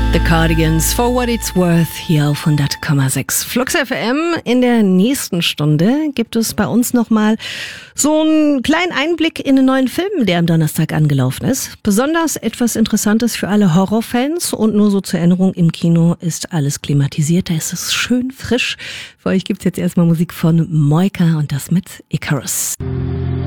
The Cardigans, For What It's Worth, hier auf 100,6 Flux FM. In der nächsten Stunde gibt es bei uns nochmal so einen kleinen Einblick in den neuen Film, der am Donnerstag angelaufen ist. Besonders etwas Interessantes für alle Horrorfans und nur so zur Erinnerung, im Kino ist alles klimatisiert, da ist es schön frisch. Für euch gibt's jetzt erstmal Musik von Moika und das mit Icarus.